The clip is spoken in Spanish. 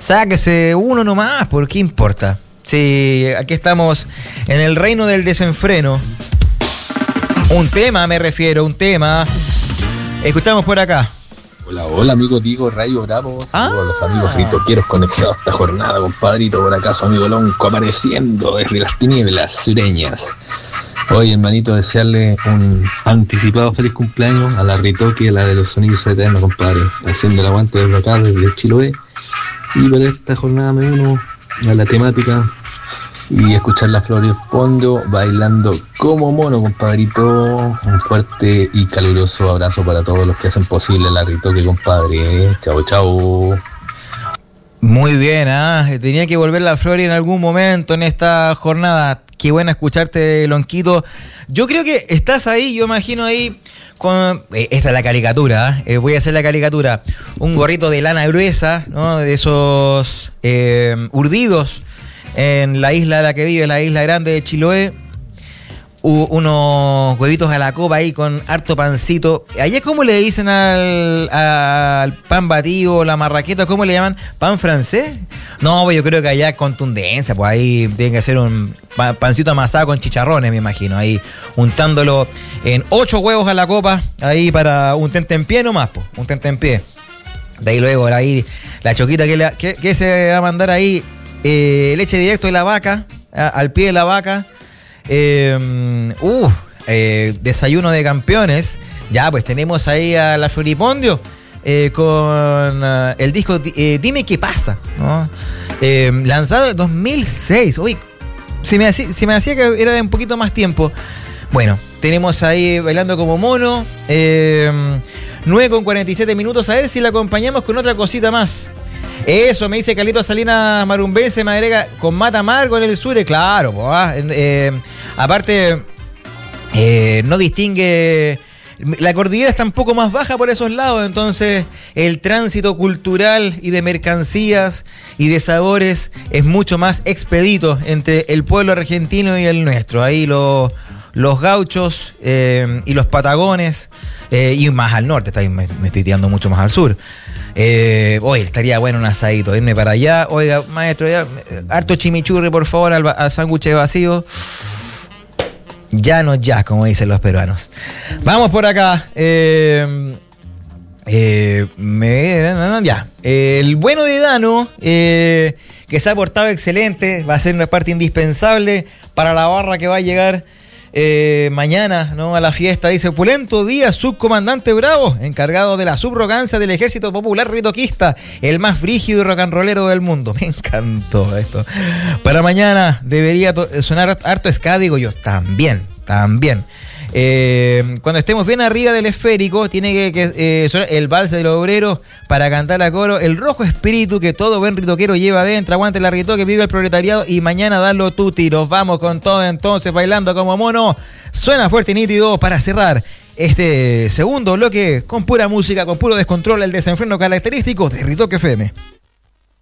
Sáquese uno nomás, ¿por qué importa? Sí, aquí estamos en el reino del desenfreno. Un tema, me refiero, un tema. Escuchamos por acá. Hola amigo Diego Rayo Bravo. Saludos a los amigos ritoqueros conectados a esta jornada, compadrito. Por acá su amigo Lonco apareciendo desde las tinieblas sureñas. Hoy, hermanito, desearle un anticipado feliz cumpleaños a la Ritoque, la de los sonidos eternos, compadre. Haciendo el aguante desde acá, desde Chiloé. Y para esta jornada me uno a la temática y escuchar la Floripondio bailando como mono, compadrito. Un fuerte y caluroso abrazo para todos los que hacen posible la Ritoque, compadre. Chao, chao. Muy bien, tenía que volver la Flori en algún momento en esta jornada. Qué buena escucharte, Lonquito. Yo creo que estás ahí, yo imagino ahí con... esta es la caricatura, voy a hacer la caricatura. Un gorrito de lana gruesa, ¿no? De esos urdidos en la isla de la que vive, la isla grande de Chiloé. Unos huevitos a la copa ahí con harto pancito. ¿Allá cómo le dicen al pan batido, la marraqueta? ¿Cómo le llaman? ¿Pan francés? No, pues yo creo que allá es contundencia. Pues ahí tiene que ser un pancito amasado con chicharrones, me imagino. Ahí untándolo en 8 huevos a la copa. Ahí para un tentempié nomás, pues. Un tentempié. De ahí luego, ahí la choquita que se va a mandar ahí. Leche directo de la vaca, al pie de la vaca. Desayuno de campeones. Ya, pues tenemos ahí a la Floripondio con el disco Dime qué pasa, ¿no? Lanzado en 2006. Uy, se me hacía que era de un poquito más tiempo. Bueno, tenemos ahí Bailando como mono. 9:47 minutos. A ver si la acompañamos con otra cosita más. Eso, me dice Carlito Salinas Marumbense, me agrega con mata amargo en el sur. Claro, pues, aparte, no distingue. La cordillera está un poco más baja por esos lados, entonces el tránsito cultural y de mercancías y de sabores es mucho más expedito entre el pueblo argentino y el nuestro. Ahí los gauchos y los patagones, y más al norte, me estoy tirando mucho más al sur. Hoy estaría bueno un asadito, irme para allá. Oiga, maestro, ya, harto chimichurri, por favor, al sándwich vacío. Ya, como dicen los peruanos. Vamos por acá. El bueno de Dano, que se ha portado excelente, va a ser una parte indispensable para la barra que va a llegar mañana, ¿no? A la fiesta. Dice: Opulento Díaz, subcomandante Bravo, encargado de la subrogancia del Ejército Popular Ritoquista, el más frígido y rocanrolero del mundo. Me encantó esto. Para mañana debería sonar harto ska, digo yo. También. Cuando estemos bien arriba del esférico, tiene que sonar el vals del obrero para cantar a coro el rojo espíritu que todo buen ritoquero lleva adentro. Aguante la Ritoque, vive el proletariado y mañana darlo tuti. Nos vamos con todo entonces, bailando como mono. Suena fuerte y nítido para cerrar este segundo bloque con pura música, con puro descontrol, el desenfreno característico de Ritoque FM.